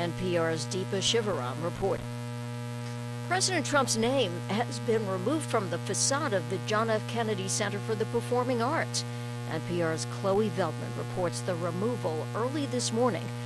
NPR's Deepa Shivaram reporting. President Trump's name has been removed from the facade of the John F. Kennedy Center for the Performing Arts. NPR's Chloe Veldman reports the removal early this morning